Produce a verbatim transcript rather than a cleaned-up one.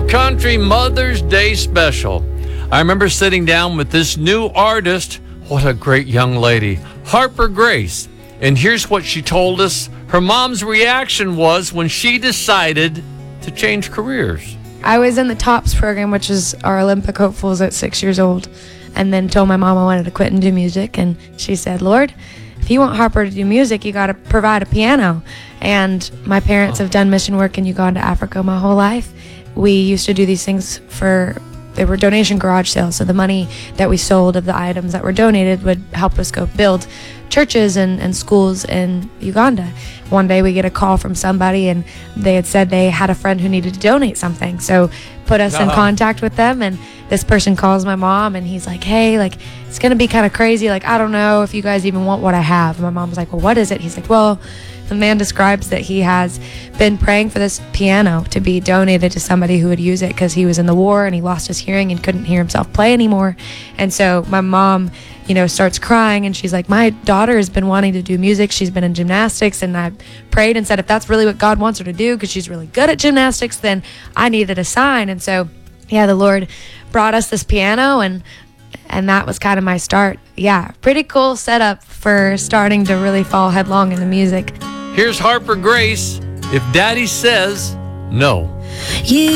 Country Mother's Day special. I remember sitting down with this new artist. What a great young lady, Harper Grace. And here's what she told us her mom's reaction was when she decided to change careers. I was in the TOPS program, which is our Olympic hopefuls at six years old, and then told my mom I wanted to quit and do music. And she said, Lord, if you want Harper to do music, you got to provide a piano. And my parents have done mission work in Uganda, Africa my whole life. We used to do these things for, they were donation garage sales. So the money that we sold of the items that were donated would help us go build churches and, and schools in Uganda. One day we get a call from somebody, and they had said they had a friend who needed to donate something. So put us uh-huh. in contact with them, and this person calls my mom, and he's like, hey, like, it's going to be kind of crazy. Like, I don't know if you guys even want what I have. And my mom's like, well, what is it? He's like, well, the man describes that he has been praying for this piano to be donated to somebody who would use it because he was in the war and he lost his hearing and couldn't hear himself play anymore. And so my mom, you know, starts crying, and she's like, my daughter has been wanting to do music. She's been in gymnastics, and I prayed and said, if that's really what God wants her to do, because she's really good at gymnastics, then I needed a sign. And so, yeah, the Lord brought us this piano, and and that was kind of my start. Yeah, pretty cool setup for starting to really fall headlong into music. Here's Harper Grace, If Daddy Says No. You